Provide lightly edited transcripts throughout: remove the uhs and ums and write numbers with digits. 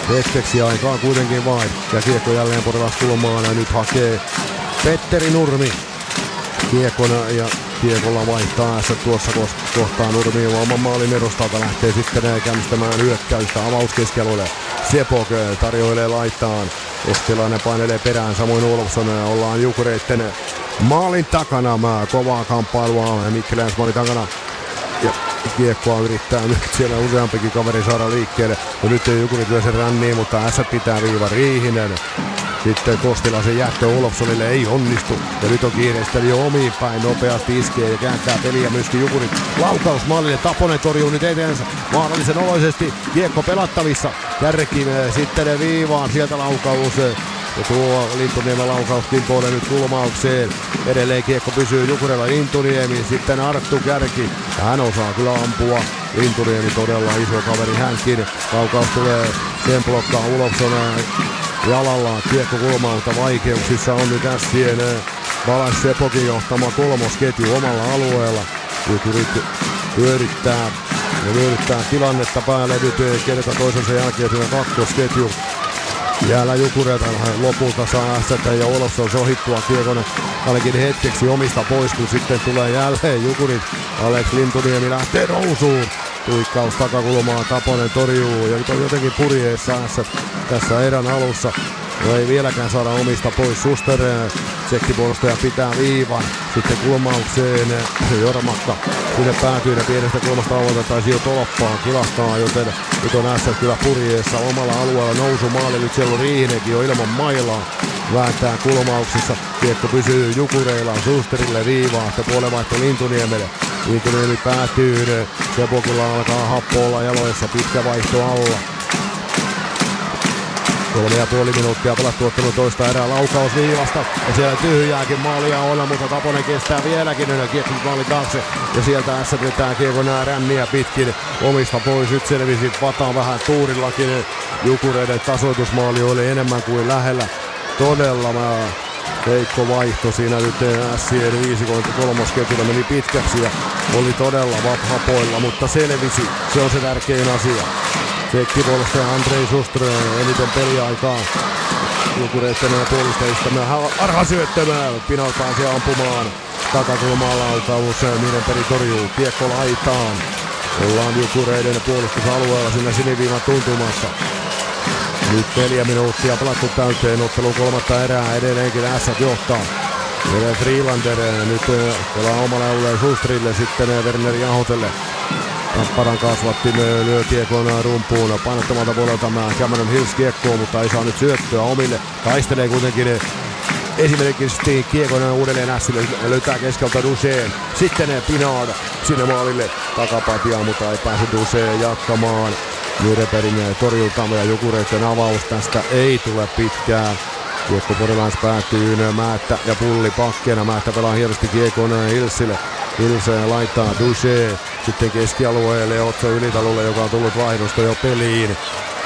Hetkeksi aikaa kuitenkin vain. Ja kiekko jälleen Porilas kulmaan ja nyt hakee Petteri Nurmi kiekona ja kiekolla vaihtaa S tuossa kohtaa Nurmi oman maalin edustalta lähtee sitten käynnistämään hyökkäystä avauskeskialueelle. Sepok tarjoilee laittaan. Estilainen painelee perään, samoin Olofsson. Ollaan Jukureitten maalin takana. Kovaa kamppailua Mikkel Länsmaalin takana. Ja kiekkoa yrittää nyt siellä useampikin kaveri saada liikkeelle. Ja nyt ei Jukurit lyö sen ränniin, mutta S pitää viiva Riihinen. Sitten Kostilaisen jättö Olofssonille ei onnistu. Ja nyt on kiireisteli jo omiin päin. Nopeasti iskee ja kääntää peliä myöskin Jukurit. Laukaus maalille. Taponen torjuu nyt eteensä. Vaarallisen oloisesti. Kiekko pelattavissa. Kärki sitten viivaan. Sieltä laukaus. Ja tuo Lintuniemen laukaus Kimpoille nyt kulmaukseen. Edelleen kiekko pysyy Jukurella Lintuniemi. Sitten Arttu Kärki. Ja hän osaa kyllä ampua. Lintuniemi todella iso kaveri hänkin. Laukaus tulee. Sen blokkaa Olofsson jalallaan. Kiekko kulmausta vaikeuksissa on nyt Ässien Balas Sepokin johtama kolmosketju omalla alueella. Jukurit pyörittää tilannetta päälle nyt kerta toisensa jälkeen siinä kakkosketju. Jäällä Jukureilta lopulta saa Ässätä ja Olofsson sohittua kiekon ainakin hetkeksi omista pois, kun sitten tulee jälleen Jukurit. Alex Lintuniemi lähtee nousuun. Tuikkaus takakulmaa, Taponen torjuu ja nyt on jotenkin purjeessa Ässät tässä erän alussa. No ei vieläkään saada omista pois. Suster, tsekkipuolustaja pitää viivan. Sitten kulmaukseen Jormakka. Sinne päätyy ja pienestä kulmasta aloitetaan jo tolppaan kilahtaa, joten nyt on Ässät kyllä purjeessa omalla alueella nousumaali. Nyt siellä on Riihinenkin jo ilman mailaa. Vääntää kulmauksissa. Kiekko pysyy Jukureilla. Susterille viivaa. Sitten puolenvaihto Lintuniemelle. Lintuniemi päätyy. Sepokilla alkaa happo olla jaloissa. Pitkä vaihto alla. 3,5 minuuttia pelattu ottelun toista erää, laukaus viivasta ja siellä tyhjääkin maalia on, mutta Taponen kestää vieläkin kiekko maalin taakse ja sieltä S pitää kiekon ränniä pitkin omista pois. Nyt selvisi Vata vähän tuurillakin. Jukureiden tasoitusmaali oli enemmän kuin lähellä. Todella heikko vaihto siinä nyt Ässien viisikon kolmosketjulla meni pitkäksi ja oli todella hapoilla, mutta selvisi. Se on se tärkein asia. Tsekkipuolustaja Andrei Suström eniten peliaikaa Jukureitten puolustajista. Arhasyöttömää Pinaltaan siellä ampumaan. Takakulmaan laukaus. Mirenperi torjuu. Kiekko laitaan. Ollaan Jukureiden puolustusalueella siinä siniviivan tuntumassa. Nyt 4 minuuttia pelattu täyteen. Ottelun kolmatta erää. Edelleenkin Ässät johtaa. Freelander nyt pelaa omalle alueelle Sustrille. Sitten Werner Jahotelle. Tapparan kasvatti lyö kiekon rumpuun painottomalta puolelta Cameron Hills kiekkoon, mutta ei saa nyt syöttöä omille. Taistelee kuitenkin esimerkiksi kiekon uudelleen Ässille, löytää keskeltä Duchesne. Sitten Pinard sinne maalille takapatia, mutta ei pääse Duchesne jatkamaan. Mireperin torjuntamme ja Jukureitten avaus tästä ei tule pitkään. Kiekko Porilas päättyy Määttä ja Pulli pakkeena. Määttä pelaa hienosti kiekon Hillsille. Hills laittaa Duchesne sitten keskialueelle Otso Ylitalulle, joka on tullut vaihdosta jo peliin.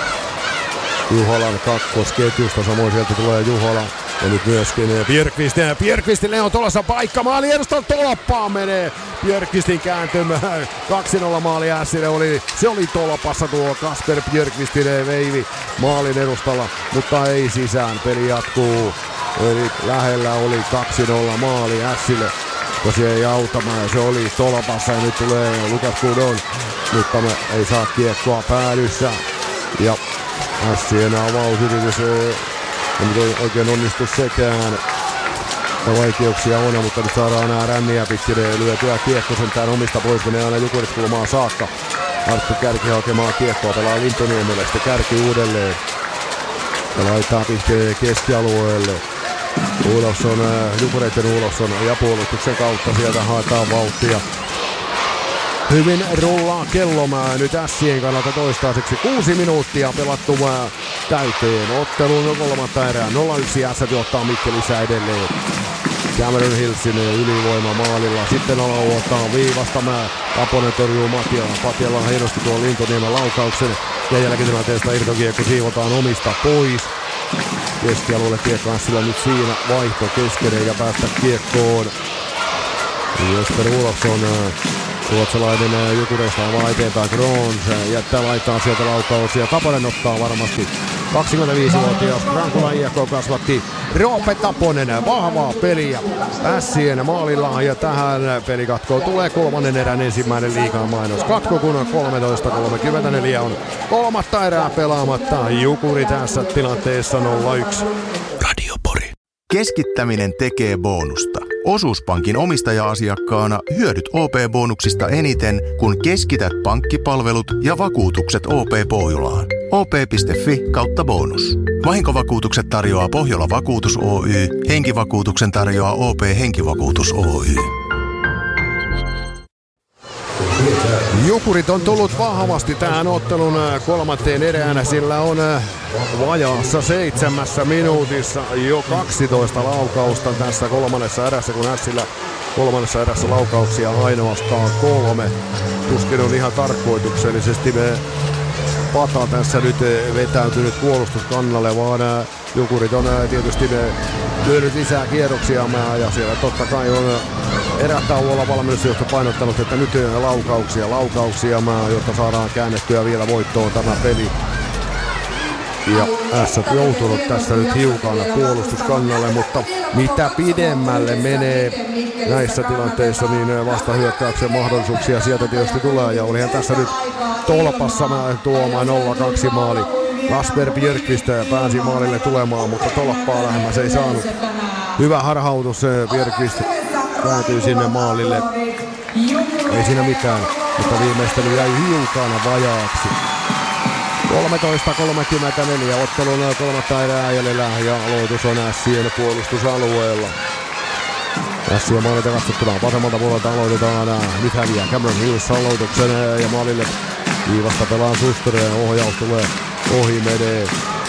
Juholan kakkosketjusta, samoin sieltä tulee Juhola. Ja nyt myöskin Björkvistille on tulossa paikka. Maali edustalta tolppaan menee. Björkvistin kääntymään. 2-0 maali Ässille se oli tolpassa tuo Kasper Björkvistin veivi maalin edustalla, mutta ei sisään. Peli jatkuu. Eli lähellä oli 2-0 maali Ässille. Tosiaan ei autamaan, se oli tolpassa ja nyt tulee Lukas Kudon, mutta me ei saa kiekkoa päädyssä. Ja Ässien avausyritys ei oikein onnistu sekään. Vaikeuksia on, mutta nyt saadaan nämä ränniä pitkin lyötyä kiekko sentään omista pois, menee aina Jukurit kulmaan saakka. Arttu Kärki hakemaan kiekkoa, pelaa Lintuniemelle, sitten Kärki uudelleen. Ja laittaa pitkin keskialueelle. Jukureitten Olofsson ja puolustuksen kautta sieltä haetaan vauhtia. Hyvin rullaa kellomää nyt Ässien kannalta toistaiseksi. 6 minuuttia pelattu täyteen. Ottelun kolmatta erää. 0-1 Ässät johtaa Mikkelissä edelleen. Cameron Hillsin ylivoima maalilla. Sitten aloittaa viivasta Taponen torjuu Matialla. Patialla on hienosti tuo Lintuniemen laukauksen. Ja jälkitilanteesta irtokiekko siivotaan omista pois. Keskialueelle kiekko Ässillä nyt siinä vaihto keskeneen ja päästä kiekkoon. Jesper Olofsson Ruotsalainen Jukureista avaa eteenpäin. Grons jättää laittaa sieltä laukaus ja Taponen ottaa varmasti. 25-vuotias Grankulan IFK kasvatti Roope Taponen. Vahvaa peliä Ässien maalilla ja tähän pelikatkoon tulee kolmannen erän ensimmäinen liigan mainos. Katko kun on 13.34 on kolmatta erää pelaamatta. Jukuri tässä tilanteessa 0-1. Radio Pori. Keskittäminen tekee bonusta. Osuuspankin omistaja-asiakkaana hyödyt OP-bonuksista eniten, kun keskität pankkipalvelut ja vakuutukset OP Pohjolaan. op.fi/bonus. Vahinkovakuutukset tarjoaa Pohjola Vakuutus Oy. Henkivakuutuksen tarjoaa OP Henkivakuutus Oy. Jukurit on tullut vahvasti tähän ottelun kolmanteen erään, sillä on vajaassa 7 minuutissa jo 12 laukausta tässä kolmannessa erässä, kun Ässillä kolmannessa erässä laukauksia ainoastaan 3. Tuskin on ihan tarkoituksellisesti Pata tässä nyt vetäytynyt puolustuskannalle, vaan Jukurit on tietysti lyönyt lisää kierroksia ja siellä totta kai on erätauolla valmennusjohto painottanut, että nyt laukauksia, jotta saadaan käännettyä vielä voittoon tämä peli. Ja Ässät joutunut tässä nyt hiukan puolustuskannalle, mutta mitä pidemmälle menee näissä tilanteissa, niin vastahyökkäyksen mahdollisuuksia sieltä tietysti tulee. Ja olihan tässä nyt tolpassa tuomaan 0-2 maali. Kasper Björkqvist pääsi maalille tulemaan, mutta tolppaa lähemmäs ei saanut. Hyvä harhautus, Björkqvist päätyi sinne maalille. Ei siinä mitään, mutta viimeistely jäi hiukan vajaaksi. 13.34 ottelun kolmatta erää jäljellä ja aloitus on Ässien puolustusalueella. Ässien maalilta katsottuna vasemmalta puolelta aloitetaan. Nyt häviää Cameron Hills aloituksen ja maalille viivasta pelaa Suster. Ohjaus tulee ohi menee.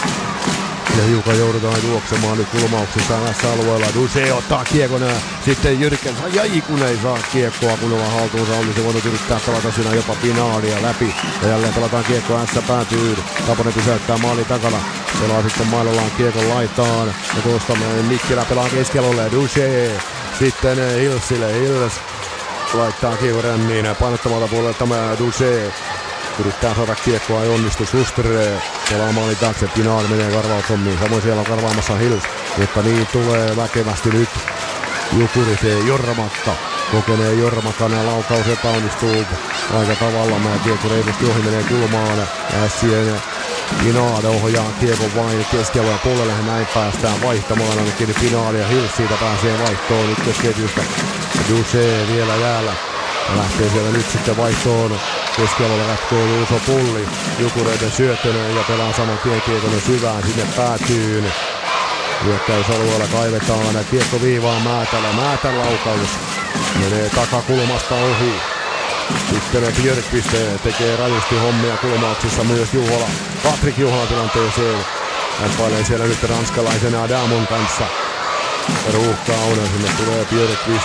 Ja hiukan joudutaan juoksemaan nyt kulmauksissa tässä alueella. Duse ottaa kiekon sitten Jyrkens. Jäi kun ei saa kiekkoa kunnolla haltuunsa. Olisi voinut yrittää pelata siinä jopa finaalia läpi. Ja jälleen pelataan kiekko Ässä päätyy. Taponen pysäyttää maalin takana. Pelaa sitten mailallaan kiekon laitaan. Ja tuosta Nikkilä pelaa keskialueelle. Duse sitten Hillsille. Hills laittaa kiekon ränniin. Painottamalta puolelle tämä Duse. Yrittää saada kiekkoa, ei onnistu. Suster pelaa maalin taakse, Pinaar menee karvaushommiin. Samoin siellä on karvaamassa Hills, mutta niin tulee väkevästi nyt Jukurit Jormakka. Kokenee Jormakan laukaus epäonnistuu aika tavalla. Kiekko reilusti ohi menee kulmaan. Ässien Pinaar ohjaa kiekon vain keskialueen puolelle. Näin päästään vaihtamaan ainakin Pinaar ja Hills siitä pääsee vaihtoon ykkösketjusta. Duse vielä jäällä. Lähtee siellä nyt sitten vaihtoon. Keskialueella katkoo Juuso Pulli. Jukureiden syöttönen ja pelaa saman tien kiekon syvään sinne päätyyn. Hyökkäysalueella kaivetaan kiekko viivaan Määtälä. Määtän laukaus menee takakulmasta ohi. Sitten Björkqvist tekee rajusti hommia kulmauksissa myös Juhola. Patrik Juhola tilanteeseen. Hän pailee siellä nyt ranskalaisen Adamon kanssa. Ruuhkaa on, sinne tulee Björkqvist.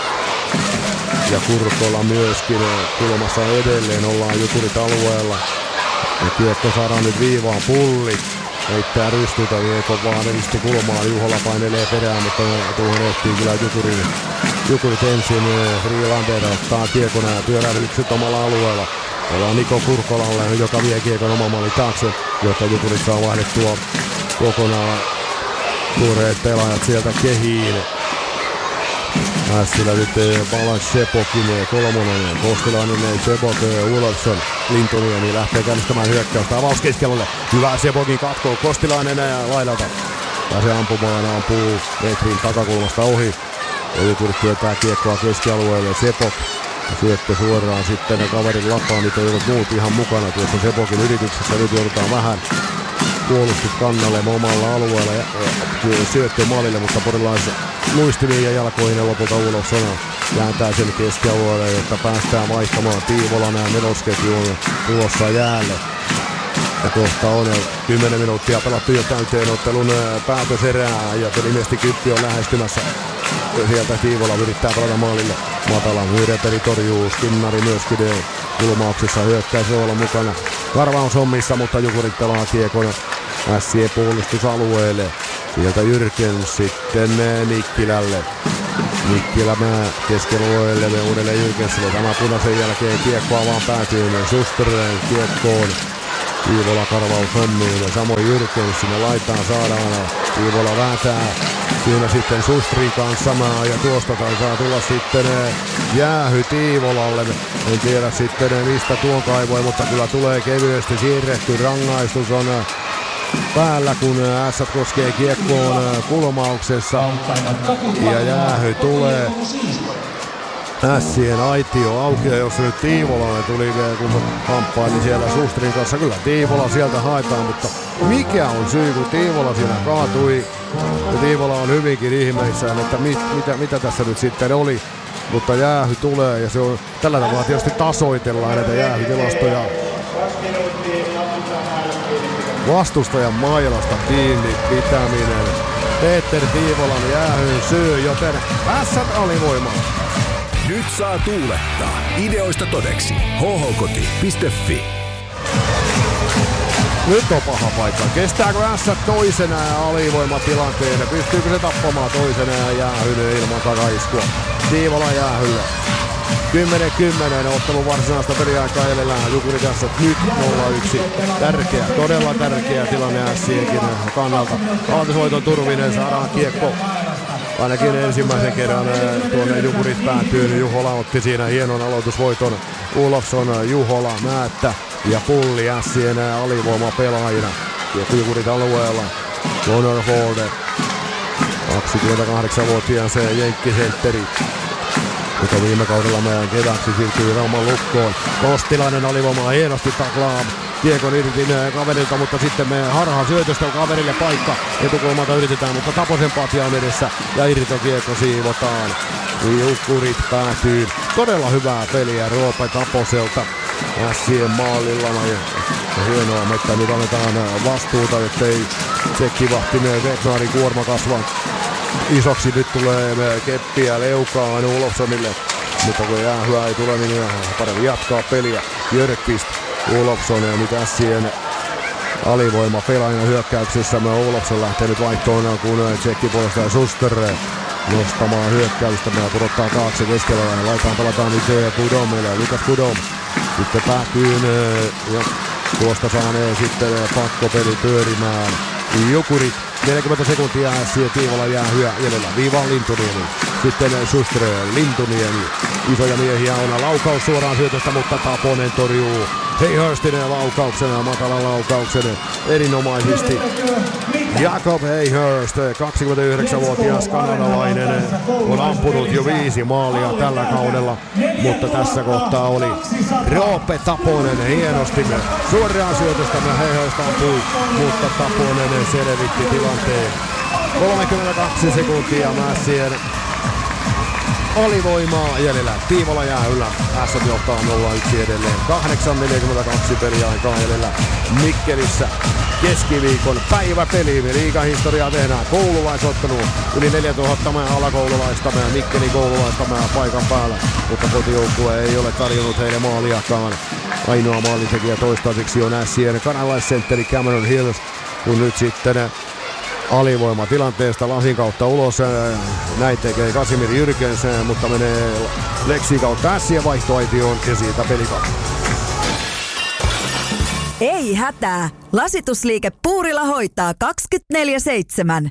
Ja Kurkola myöskin kulmassa edelleen, ollaan Jukurit alueella. Ja kiekko saadaan nyt viivaan, Pulli heittää rystytä, kiekko vaan risti kulmaan, Juhola painelee perään, mutta tuohon ehtii kyllä Jukurit ensin. Freelander ottaa kiekon ja pyöräilyykset omalla alueella. Ollaan Niko Kurkolalle, joka vie kiekon oman maalin taakse, jotta Jukurit saa vaihdettua kokonaan tuoreet pelaajat sieltä kehiin. Ässillä nyt Balans Sepokin kolmonen, Kostilainen, Sepok, Ulofsson, Lintuniemi lähtee käynnistämään hyökkäystä avaus keskialueelle. Hyvä Sepokin katkoo, Kostilainen laidalta. Pääsee ampumaan, ampuu metrin takakulmasta ohi. Jukurit työtää kiekkoa keskialueelle, Sepok. Syöttö suoraan sitten kaverin lapaan, nyt ei ollut muut ihan mukana tuossa Sepokin yrityksessä. Nyt joudutaan vähän puolustuskannalle omalla alueella ja syöttö maalille, mutta porilaisen luistimiin ja jalkoihin ja lopulta Ulofsson kääntää sen keskialueelle, jotta päästään vaihtamaan. Tiivolan ja nelosketjuun tulossa jäälle. Ja kohta on 10 minuuttia pelattu jo täyteen ottelun päätöserää ja ilmeisesti kyppi on lähestymässä. Sieltä Tiivola yrittää pelata maalille matala. Myyrenpeli torjuu, Skinnari myöskin kulmauksessa hyökkäys olla mukana karvaushommissa, mutta Jukurit pelaa kiekon Ässien puolustusalueelle. Sieltä Jyrkens sitten Nikkilälle. Mikkilämää keskialueelle uudelleen Jyrkenselle. Tämä punaisen jälkeen kiekkoa vaan päätyy Sustereen kiekkoon. Tiivola karvaus hommiin. Samoin Jyrkens sinne laitaan saadaan. Tiivola vääntää. Siinä sitten Sustrin kanssa ja tuosta taitaa tulla sitten jäähy Tiivolalle. En tiedä sitten mistä tuon kaivoi, mutta kyllä tulee kevyesti siirretty. Rangaistus on päällä, kun ässät koskee kiekkoon kulmauksessa. Ja jäähy tulee. Ässien aitio aukeaa, jos nyt Tiivolalle tuli, kun kamppaili siellä Sustrin kanssa. Kyllä Tiivola sieltä haetaan, mutta mikä on syy, kun Tiivola siinä kaatui. Ja Tiivola on hyvinkin ihmeissään, että mitä tässä nyt sitten oli. Mutta jäähy tulee ja se on tällä tavalla tietysti tasoitellaan näitä jäähytilastoja. Vastustajan mailasta kiinni pitäminen. Peter Tiivolan jäähyn syy, joten ässät alivoimaa. Nyt saa tuulettaa. Ideoista todeksi. hhkoti.fi. Nyt on paha paikka. Kestääkö ässät toisena ja alivoimatilanteen? Pystyykö se tappamaan toisena ja jäähylle ilman takaiskua? Tiivola jäähylle. 10-10 ottelun varsinaista peliaikaa edellä. Jukurit ässät nyt 0-1. Tärkeä, todella tärkeä tilanne ässienkin kannalta. Aloitusvoiton turvinen, saadaan kiekko. Ainakin ensimmäisen kerran tuonne Jukurit päätyy. Juhola otti siinä hienon aloitusvoiton. Olofsson, Juhola, Määttä ja Pulli ässien alivoimapelaajina. Jukurit alueella. Connor Ford, 28-vuotiaan se jenkkisentteri. Mutta viime kaudella meidän keväksi siirtyi Rauman lukkoon. Kostilainen alivoimaa hienosti taklaa kiekon irti kaverilta, mutta sitten me harhaan syötöstä on kaverille paikka. Etukulmalta yritetään, mutta Taposen patja on edessä ja irtokiekko siivotaan. Jukurit päätyy. Todella hyvää peliä Roope Taposelta ässien maalilla. Ja hienoa, että nyt annetaan vastuuta, ettei tsekkivahtinen Wegnarin kuorma kasva isoksi. Nyt tulee keppiä leukaan Olofssonille, mutta kun jäähyä ei tule, niin paremmin jatkaa peliä. Jörkvist, Olofsson ja nyt ässien alivoima pelaajana hyökkäyksessä. Olofsson lähtee nyt vaihtoon, kun tsekki puolestaan Suster nostamaan hyökkäystä. Meillä pudottaa taakse keskellä ja laitaan pelataan nyt Pudomille. Lukas Pudom sitten päätyy ja tuosta saanee sitten pakkopeli pyörimään. Jukurit 40 sekuntia ässien Tiivola jäähyä jäljellä. Viivaan Lintuniemi. Sitten Suster, Lintuniemi. Isoja miehiä on laukaus suoraan syötöstä, mutta Taponen torjuu Hayhurstinen laukauksena, matala laukauksena erinomaisesti. Jacob Hayhurst, 29-vuotias kanadalainen, on ampunut jo 5 maalia tällä kaudella, mutta tässä kohtaa oli Roope Taponen hienosti suoraan syötöstä. Hayhurst ampui, mutta Taponen selvitti tilanteen. 32 sekuntia mässien alivoimaa jäljellä. Tiivola jäähyllä. Ässät johtaa 0-1 edelleen. 8.42 peliaikaa jäljellä Mikkelissä. Keskiviikon päiväpeli. Liigahistoriaa tehdään koululaisottelu. Yli 4000 alakoululaista ja Mikkelin koululaista paikan päällä. Mutta kotijoukkue ei ole tarjonnut heille maaliakaan. Ainoa maalintekijä toistaiseksi on ässien kanalaissentteri Cameron Hills. Kun nyt sitten alivoima tilanteesta lasin kautta ulos. Näin tekee Kasimir Jyrkens, mutta menee Lexi kautta ässien vaihtoaitioon ja siitä pelikatto. Ei hätää. Lasitusliike Puurila hoitaa 24/7.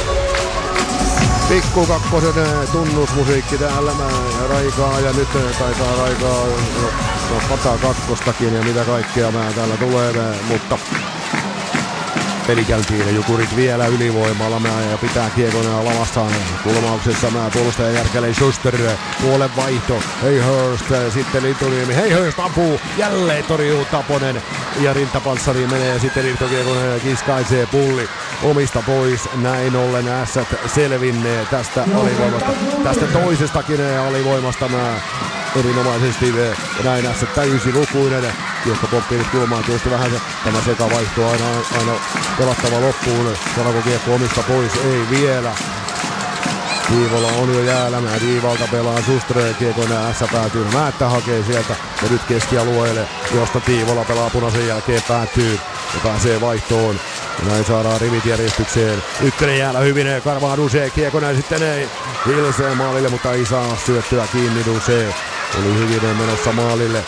Pikku kakkosen tunnusmusiikki täällä Raikaa ja nyt taitaa Raikaa pataa kakkostakin ja mitä kaikkea täällä tulee, mutta peli käytiin Jukurit vielä ylivoimalla ja pitää kiekon lavassaan kulmauksessa. Puolustaja järkelee Schuster, puolen vaihto. Hayhurst, sitten Lintuniemi. Hayhurst ampuu, jälleen torjuu Taponen ja rintapanssari menee sitten irtokiekon kiskaisee Pulli omista pois. Näin ollen ässät selvinnee tästä alivoimasta, tästä toisestakin alivoimasta erinomaisesti. Näin ässät täysilukuinen. Kiekko pomppii nyt kulmaan tietysti vähän tämä sekavaihto aina pelattava loppuun. Saadaanko kiekko omista pois? Ei vielä. Tiivola on jo jäällä. Viivalta pelaa Suster. Kiekon ässä päätyy. Määttä hakee sieltä. Ja nyt keskialueelle, josta Tiivola pelaa punaisen jälkeen päätyy. Ja pääsee vaihtoon. Näin saadaan rivit järjestykseen. Ykkönen jäällä Hyvinen, karvaa Duse, Kiekonen sitten ei. Hilseen maalille, mutta ei saa syöttyä kiinni Duse. Oli Hyvinen menossa maalille.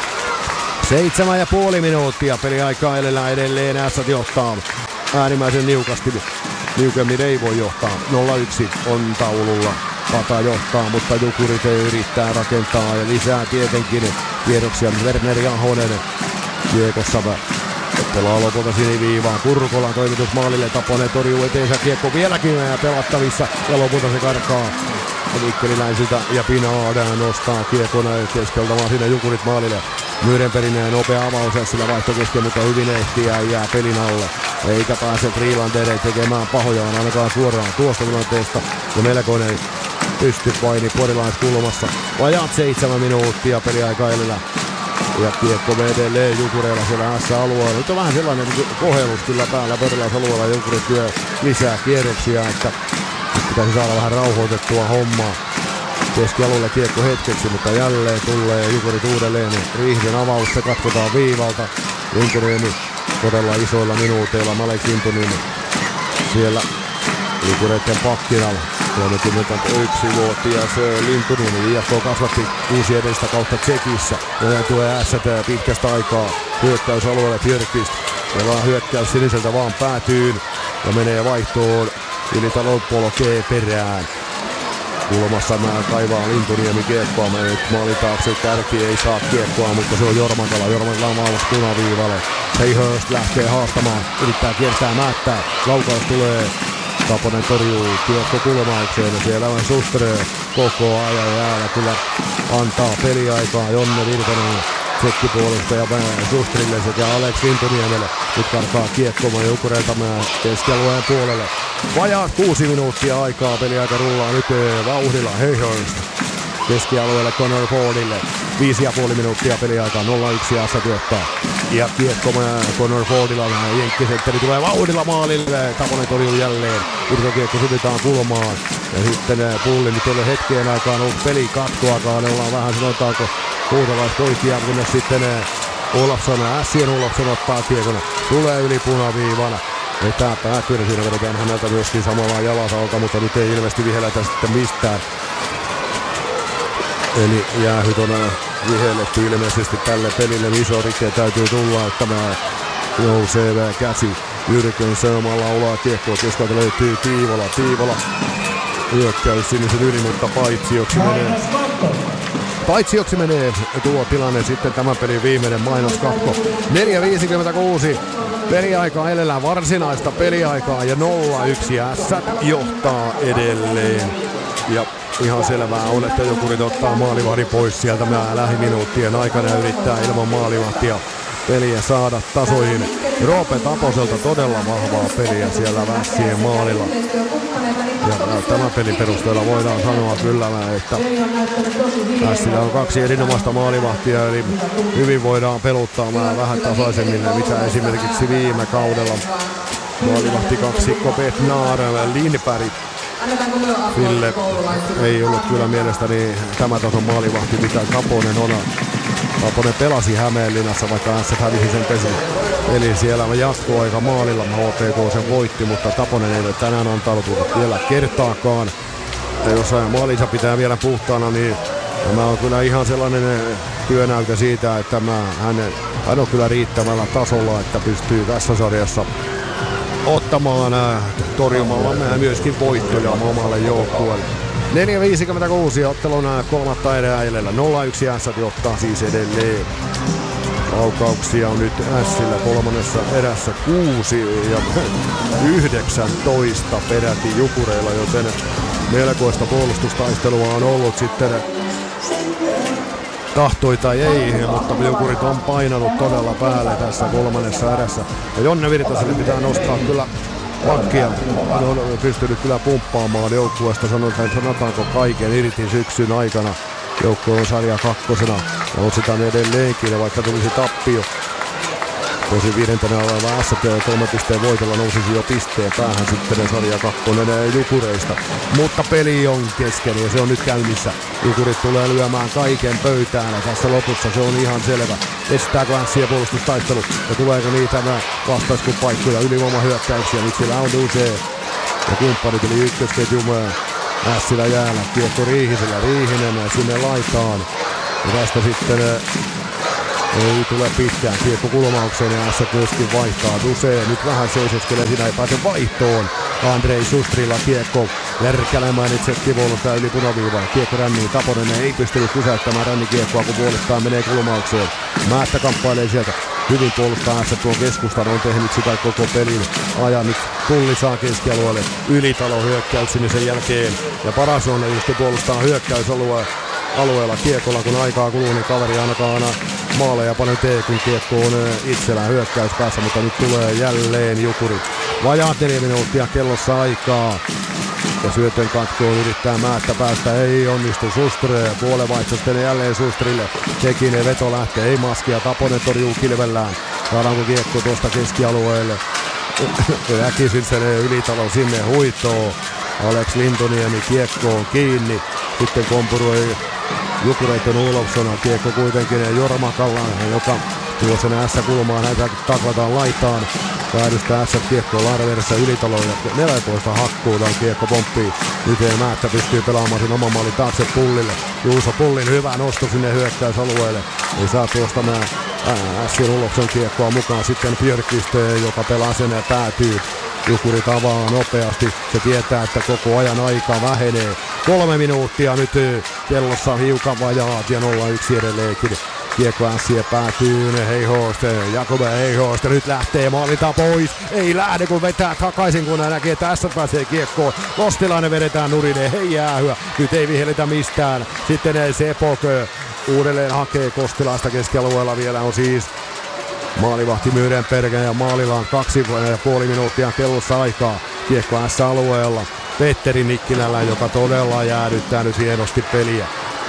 7,5 minuuttia peliaikaa edelleen Ässät johtaa. Äärimmäisen niukasti. Niukemmin ei voi johtaa. 0-1 on taululla. Pata johtaa, mutta Jukurit ei yrittää rakentaa ja lisää tietenkin kierroksia. Werner Jahonen kiekossa pelaa lopulta siniviivaan. Kurkolan toimitus maalille. Taponen torjuu eteensä, kiekko vieläkin pelattavissa ja lopulta se karkaa Mikkeliläisiltä ja Pinada nostaa kiekon keskeltä vaan sinne Jukurit maalille. Myyrenperinen nopea avaus ja sillä vaihto kesken, mutta hyvin ehtii ja jää pelin alle. Eikä pääse Freelander tekemään pahojaan ainakaan suoraan tuosta tilanteesta. Ja melkoinen pystypaini porilaiskulmassa. Vajaat 7 minuuttia peliaika edellä. Ja kiekko edelleen Jukureilla siellä S-alueella. Nyt on vähän sellainen kohellus kyllä päällä porilaisalueella. Jukurit työ lisää kierroksia, että pitäisi saada vähän rauhoitettua hommaa. Keskialueelle kiekko hetkeksi, mutta jälleen tulee Jukurit uudelleen. Riihden avaus, se katkotaan viivalta. Linkoniemi todella isoilla minuuteilla. Malek Lintunen siellä Jukureiden pakkinalla. 31-vuotias Lintunen, IFK kasvatti 6 edellistä kautta Tsekissä. Ja tulee Ässät pitkästä aikaa hyökkäysalueelle Björkvist. Pelaa hyökkäys siniseltä vaan päätyyn ja menee vaihtoon. Ylitalon polkee perään. Kulmassa kaivaa Lintuniemi kiekkoa. Nyt maalin taakse, Kärki ei saa kiekkoa, mutta se on Jormakala. Jormakala on maalas punaviivalle. Seihöst lähtee haastamaan, yrittää kiertää, määttää. Laukaus tulee. Taponen torjuu kiekko kulmaukseen ja siellä on Suströ koko ajan jäällä kyllä antaa peliaikaa Jonne Virtanen tsekkipuolesta ja Sustrille sekä Alex Lintuniemelle. Nyt karkaa kiekkomaan Jukureilta keskialueen puolelle. Vajaat 6 minuuttia aikaa, peliaika rullaa nyt vauhdilla Heihörst keskialueelle Connor Fordille. 5,5 minuuttia peliaikaa, 0-1 Ässät johtaa. Ja kiekko Connor Fordilla, jenkkisentteri tulee vauhdilla maalille. Taponen torjuu jälleen. Irtokiekko sytytään kulmaan. Ja sitten Pulli nyt ei ole hetkeen aikaan ollut peli katkoakaan. Ne ollaan vähän sanotaanko huutalaispoikia, kunnes sitten Ässien Olofsson ottaa kiekon. Tulee yli punaviivana. Vetää päätyyn, siinä vedetään häneltä myöskin samalla jalasalta, mutta nyt ei ilmeisesti vihelletä sitten mistään. Eli jäähyt on vihelletty ilmeisesti tälle pelille. Iso rike täytyy tulla, että tämä nousee käsi. Jyrkön Söömällä laulaa kiekkoa. Keskeltä löytyy Tiivola. Tiivola hyökkäys sinisen yli, mutta paitsioksi menee tuo tilanne. Sitten tämän pelin viimeinen mainoskatko. 4.56. Peliaikaa edellä varsinaista peliaikaa ja 0-1 Ässät johtaa edelleen. Ja ihan selvää on, että Jukurit ottaa maalivahdin pois sieltä lähiminuuttien aikana ja yrittää ilman maalivahtia peliä saada tasoihin. Roope Taposelta todella vahvaa peliä siellä Vässien maalilla. Ja tämän pelin perusteella voidaan sanoa kyllä, että Vässillä on 2 erinomaista maalivahtia, eli hyvin voidaan peluttaa vähän tasaisemmin, mitä esimerkiksi viime kaudella maalivahti kaksikko Betnar, Lindberg. Ville ei ollut kyllä mielestäni tämä tason maalivahti, mitä Kaponen on. Kaponen pelasi Hämeenlinnassa, vaikka Ässät hävisi sen pesin. Eli siellä jatkoaika maalilla HPK sen voitti, mutta Taponen ei ole tänään antanut vielä kertaakaan. Ja jos maalinsa pitää vielä puhtaana, niin tämä on kyllä ihan sellainen työnäyte siitä, että hän on kyllä riittävällä tasolla, että pystyy tässä sarjassa ottamaan torjumalla myöskin voittoja omalle joukkueelle. 4.56 ottelun kolmatta erää edellä. 0-1 Ässät johtaa siis edelleen. Laukauksia on nyt Ässillä kolmannessa erässä 6 ja 19 peräti Jukureilla, joten melkoista puolustustaistelua on ollut sitten tahtoi tai ei, mutta Jukurit on painanut todella päälle tässä kolmannessa erässä. Ja Jonne Virtaselle pitää nostaa kyllä pakkia. Hän on pystynyt kyllä pumppaamaan joukkueesta, sanotaanko kaiken irti syksyn aikana. Joukkue on sarja 2 ja on sitä edelleenkin, vaikka tulisi tappio. Tosin 5. oleva S 3 pisteen voitolla nousisi jo pisteen päähän sitten sarja 2 Jukureista. Mutta peli on kesken ja se on nyt käynnissä. Jukurit tulee lyömään kaiken pöytään ja tässä lopussa se on ihan selvä. Estääkö Ässien puolustustaistelu ja tuleeko niitä vastaiskupaikkoja ylivoimahyökkäyksiä. Nyt siellä on Duse ja kumppanit eli ykkösketjun Ässillä jäällä. Kiekko Riihisellä, Riihinen sinne laitaan. Ja tästä sitten ei tule pitkään kiekko kulmaukseen ja Ässät myöskin vaihtaa. Duse nyt vähän seisoskelee, siinä ei pääse vaihtoon. Andrei Sustrilla kiekko järkälemään itse kivuolusta yli punaviivaa. Kiekko ränniin, Taponen ei pystynyt pysäyttämään rännikiekkoa, kun puolestaan menee kulmaukseen. Määttä kamppailee sieltä. Hyvin puolustaa Ässät tuon keskustan, on tehnyt sitä koko pelin ajan. Nyt Tulli saa keskialueelle Ylitalo hyökkäys sinne sen jälkeen. Ja paras on just puolustaa hyökkäysalueella kiekolla, kun aikaa kuluu, niin kaveri aina maaleja paljon tee, kun kiekko on itsellään hyökkäys päässä, mutta nyt tulee jälleen Jukurit. Vajaa 4 minuuttia kellossa aikaa. Ja syötön katkoon yrittää Määttä päästä, ei onnistu Sustre. Puolenvaihto sitten jälleen Sustrille. Tekinen veto lähtee, ei maskia. Taponen torjuu kilvellään. Saadaanko kiekko tuosta keskialueelle? Äkisin sen Ylitalo sinne huitoo. Alex Lintoniemi kiekkoon kiinni. Sitten kompuroi Jukureiden Olofsson. Kiekko kuitenkin Jorma Kallan, joka tuo sen S-kulmaan. Näitä taklataan laitaan. Päädystä S kiekkoon Larverissa Ylitaloon ja 14 hakkuutaan kiekko pomppii. Nyt ei Määttä pystyy pelaamaan sen oman maalin taakse Pullille. Juuso Pullin hyvä nosto sinne hyökkäysalueelle. Ei saa tuosta Ässien Olofsson kiekkoa mukaan sitten Björkqvist, joka pelaa sen ja päätyy. Jukurit avaa nopeasti. Se tietää, että koko ajan aika vähenee. 3 minuuttia nyt kellossa hiukan vajaat ja 0-1 edelleenkin. Kiekko Ässien päätyy, Heihost, Jakob Heihost, nyt lähtee maalita pois. Ei lähde, kun vetää takaisin, kun näkee, että Ässät pääsee kiekkoon. Kostilainen vedetään nurin, ei jäähyä. Nyt ei vihelletä mistään. Sitten Sepok uudelleen hakee Kostilaista keskialueella. Vielä on siis maalivahti Myrenberg ja maalilla on 2,5 minuuttia kellossa aikaa. Kiekko S-alueella. Petteri Nikkilällä, joka todella jäädyttää nyt hienosti peliä.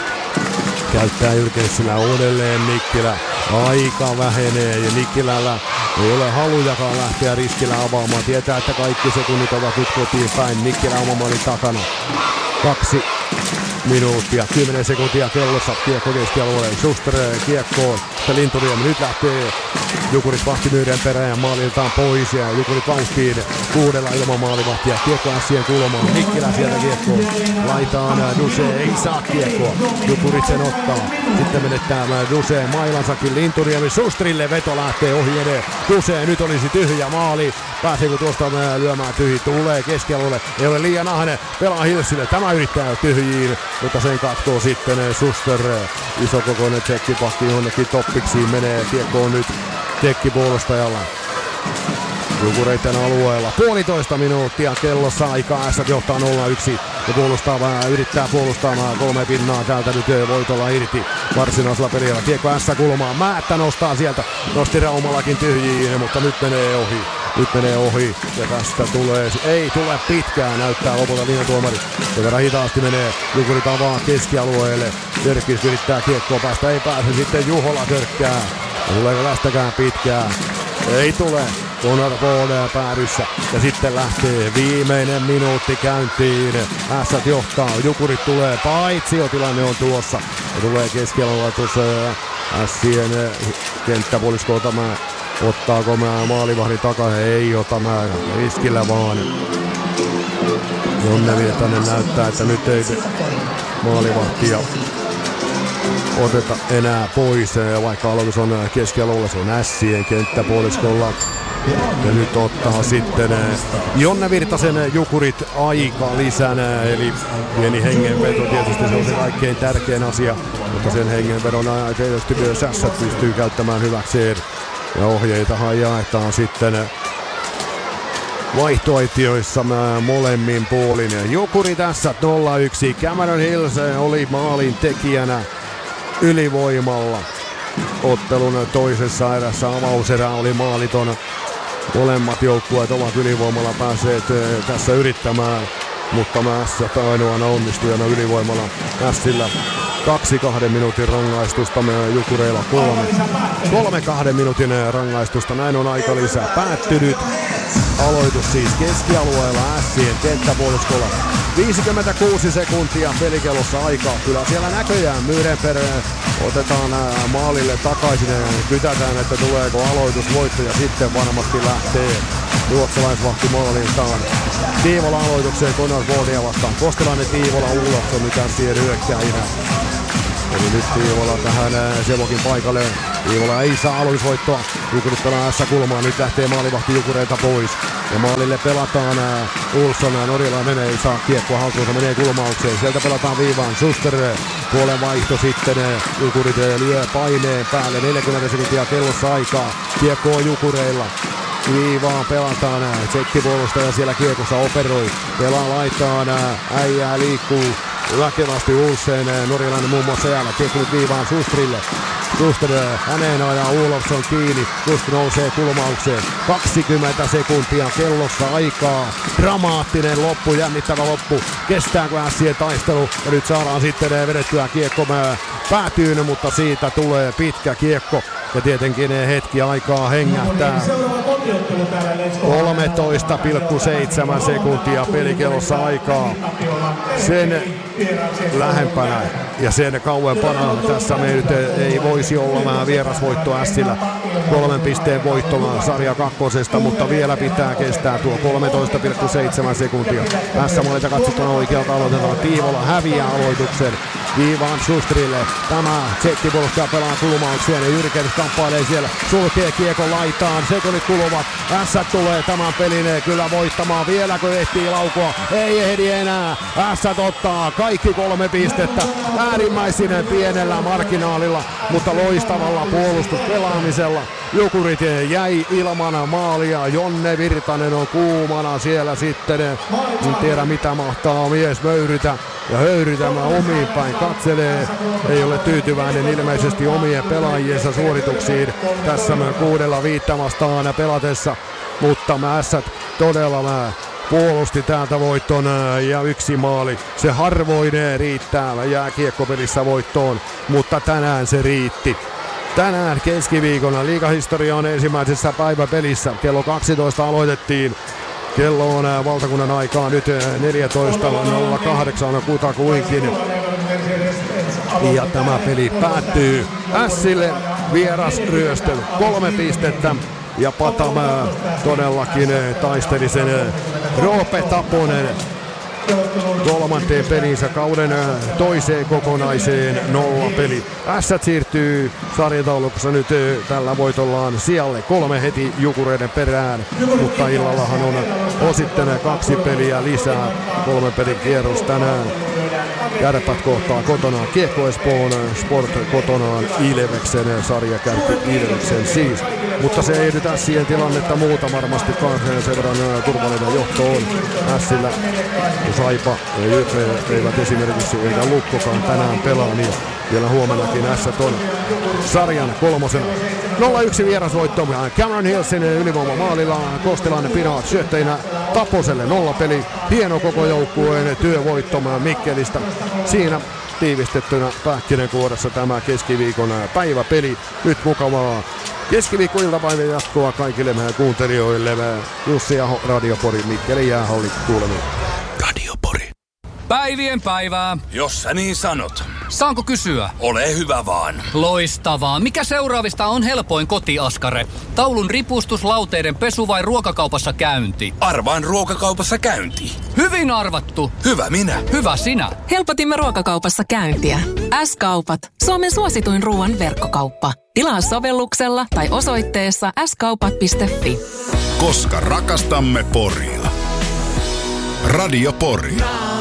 Käyttää Jyrkenssillä uudelleen Nikkilä. Aika vähenee ja Nikkilällä ei ole halujakaan lähteä riskillä avaamaan. Tietää, että kaikki sekunnit ovat nyt kotiin päin. Nikkilä oma maalin takana. 2 minuuttia, 10 sekuntia kellossa. Kiekko keskialueelle. Schuster kiekkoon. Sitten Linturiemi nyt lähtee. Jukurit vahti Myyden perään ja maaliltaan pois ja Jukurit vauhtiin 6 ilman maalivahtia. Kiekko Ässien kulmaan. Nikkilä sieltä kiekkoon. Laitaan Duse, ei saa kiekkoa. Jukurit sen ottaa. Sitten menettää Duse mailansakin Linturiemi. Schusterille veto lähtee ohi edes. Duse nyt olisi tyhjä maali. Pääseekö tuosta lyömään tyhji? Tulee keskialueelle. Ei ole liian ahne. Pelaa Hilsille. Tämä yrittää tyhjiin, mutta sen katkoo sitten Schuster. Isokokoinen tsekkipakki jonnekin toppiksiin menee. Kiekko on nyt tekkipuolustajalla. Jukureiden alueella. 1,5 minuuttia kellossa aikaa. Ässät johtaa 0-1 ja yrittää puolustaa 3 pinnaa täältä nyt voitolla irti varsinaisella pelillä. Kiekko S-kulmaan. Määttä nostaa sieltä. Nosti Raumallakin tyhjiin, mutta nyt menee ohi ja tästä ei tule pitkään, näyttää lopulta linjatuomari. Sen verran hitaasti menee, Jukurit avaa keskialueelle. Törkkis yrittää kiekkoa päästä, ei pääse, sitten Juhola törkkää. Tuleeko tästäkään pitkään? Ei tule. Connor Bode päädyssä ja sitten lähtee viimeinen minuutti käyntiin. Ässät johtaa, Jukurit tulee, paitsiotilanne on tuossa. Ja tulee keskialueella tuossa Ässien kenttäpuoliskolta. Ottaako maalivahdin takaisin? Ei ota riskillä vaan. Jonne Virtanen näyttää, että nyt ei maalivahtia oteta enää pois. Vaikka aloitus on keskialueella, se on Ässien kenttäpuoliskolla. Ja nyt ottaa sitten Jonne Virtasen Jukurit aika lisänä, eli pieni hengenveto, tietysti se on se kaikkein tärkein asia, mutta sen hengenvedon tietysti myös Ässät pystyy käyttämään hyväkseen. Ja ohjeitahan jaetaan sitten vaihtoehtioissa molemmin puolin. Jukuri tässä 0-1. Cameron Hills oli maalin tekijänä ylivoimalla. Ottelun toisessa erässä avauserä oli maaliton. Molemmat joukkueet ovat ylivoimalla päässeet tässä yrittämään, mutta Ässät ainoana onnistujana ylivoimalla. Ässillä 2 minuutin rangaistusta Jukureilla 3 2 minuutin rangaistusta. Näin on aika lisää päättynyt. Aloitus siis keskialueella Ässien kenttäpuoluskolla. 56 sekuntia pelikellossa aikaa. Kyllä siellä näköjään Myrenper otetaan maalille takaisin ja kytätään, että tuleeko aloitusvoitto ja sitten varmasti lähtee ruotsalaisvahti maalintaan. Tiivola aloitukseen Conor Wardia vastaan. Kostelainen Tiivola Olofsson nyt Ässien hyökkäjinä. Eli nyt Tiivola tähän Sevokin paikalle. Tiivola ei saa aloitusvoittoa. Jukurit pelaa S-kulmaa. Nyt lähtee maalivahti Jukureilta pois. Ja maalille pelataan Olsson. Norjalainen ei saa kiekkoa haltuunsa. Menee kulmaukseen. Sieltä pelataan viivaan. Schuster puolen vaihto sitten. Jukurit lyö paineen päälle. 40 sekuntia kellossa aikaa. Kiekko on Jukureilla. Viivaan pelataan. Tsekkipuolustaja siellä kiekossa operoi. Pelaa laitaan. Äijää liikkuu väkevästi Olsen. Norjalainen muun muassa jäällä. Kiekko nyt viivaan Schusterille. Schuster häneen ajaa Olofsson kiinni. Schuster nousee kulmaukseen. 20 sekuntia kellossa aikaa. Dramaattinen loppu, jännittävä loppu. Kestääkö Ässien taistelu? Ja nyt saadaan sitten vedettyä kiekko päätyyn, mutta siitä tulee pitkä kiekko. Ja tietenkin hetki aikaa hengähtää. 13,7 sekuntia pelikellossa aikaa. Sen lähempänä ja sen kauempana tässä me nyt ei voisi olla vähän vierasvoitto Ässillä. 3 pisteen voitto sarja kakkosesta, mutta vielä pitää kestää tuo 13,7 sekuntia. S-maalilta katsottuna oikealta aloitetaan. Tiivola häviää aloituksen. Viivaan Schusterille. Tämä tsekkipuolustaja pelaa kulmaukseen ja Jyrkens kamppailee siellä. Sulkee kiekon laitaan. Sekunnit kuluvat. S tulee tämän pelin kyllä voittamaan. Vieläkö ehtii laukua? Ei ehdi enää. S ottaa kaikki 3 pistettä. Äärimmäisinen pienellä marginaalilla, mutta loistavalla puolustuspelaamisella. Jukurit jäi ilman maalia. Jonne Virtanen on kuumana siellä sitten. En tiedä mitä mahtaa mies möyrytä ja höyrytämään omiin päin. Katselee, ei ole tyytyväinen ilmeisesti omien pelaajiensa suorituksiin tässä 6-5 vastaan pelatessa. Mutta Mässät todella puolusti täältä voitton ja 1 maali. Se harvoin riittää jääkiekkopelissä voittoon, mutta tänään se riitti. Tänään keskiviikona liigahistorian ensimmäisessä päiväpelissä kello 12 aloitettiin. Kello on valtakunnan aikaa nyt 14.08 kutakuinkin. Ja tämä peli päättyy Ässille vierasryöstö 3 pistettä. Ja Patamaa todellakin taisteli sen Roope Taponen 3. pelinsä kauden toiseen kokonaiseen 0-peli. Ässät siirtyy sarjataulukossa nyt tällä voitollaan sijalle 3 heti Jukureiden perään, mutta illallahan on osittain 2 peliä lisää. 3 pelin kierros tänään. Kärpät kohtaa kotonaan Kiekko Espoon, Sport kotonaan Ilveksen, sarjakärki Ilveksen siis. Mutta se ei nyt Ässien tilannetta muuta varmastikaan, sen verran turvallinen johto on Ässillä. Saipa ja Jytre eivät esimerkiksi eikä Lukkokaan tänään pelaa, niin vielä huomennakin Ässät on sarjan 3. 0-1 vierasvoitto Cameron Hillsin ylivoima maalilla. Kostelainen Pinaat syötteinä Taposelle 0-peli. Hieno koko joukkueen työvoitto Mikkelistä. Siinä tiivistettynä pähkinänkuoressa tämä keskiviikon päiväpeli. Nyt mukavaa keskiviikko-iltapäivän jatkoa kaikille meidän kuuntelijoille. Jussi Aho, Radio Pori, Mikkeli Jäähalli, kuulemiin. Radio Pori. Päivien päivää. Jos sä niin sanot. Saanko kysyä? Ole hyvä vaan. Loistavaa. Mikä seuraavista on helpoin kotiaskare? Taulun ripustus, lauteiden pesu vai ruokakaupassa käynti? Arvaan ruokakaupassa käynti. Hyvin arvattu. Hyvä minä. Hyvä sinä. Helpotimme ruokakaupassa käyntiä. S-kaupat. Suomen suosituin ruoan verkkokauppa. Tilaa sovelluksella tai osoitteessa skaupat.fi. Koska rakastamme Poria. Radio Pori.